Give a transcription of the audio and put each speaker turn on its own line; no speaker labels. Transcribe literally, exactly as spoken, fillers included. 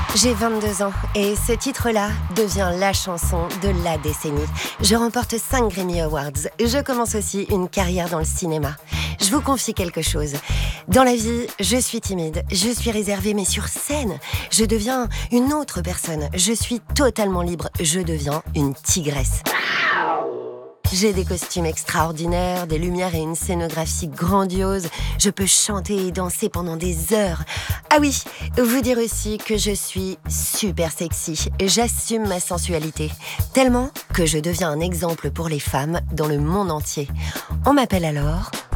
J'ai vingt-deux ans et ce titre-là devient la chanson de la décennie. Je remporte cinq Grammy Awards. Je commence aussi une carrière dans le cinéma. Je vous confie quelque chose. Dans la vie, je suis timide, je suis réservée, mais sur scène, je deviens une autre personne. Je suis totalement libre, je deviens une tigresse. J'ai des costumes extraordinaires, des lumières et une scénographie grandiose. Je peux chanter et danser pendant des heures. Ah oui, vous dire aussi que je suis super sexy. J'assume ma sensualité, tellement que je deviens un exemple pour les femmes dans le monde entier. On m'appelle alors